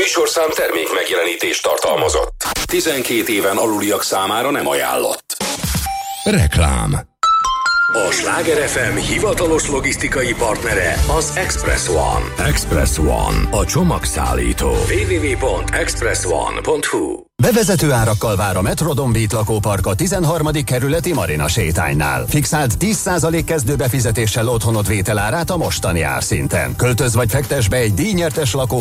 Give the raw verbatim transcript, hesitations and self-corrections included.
műsorszám termék megjelenítést tartalmazott. tizenkét éven aluliak számára nem ajánlott. Reklám. A Sláger ef em hivatalos logisztikai partnere az Express One. Express One, a csomagszállító. double-u double-u double-u pont express one pont h u. Bevezető árakkal vár a Metrodon Beat lakópark a tizenharmadik kerületi Marina sétánynál. Fixált tíz százalék kezdőbefizetéssel otthonod vételárát a mostani árszinten. Költöz vagy fektess be egy díjnyertes lakó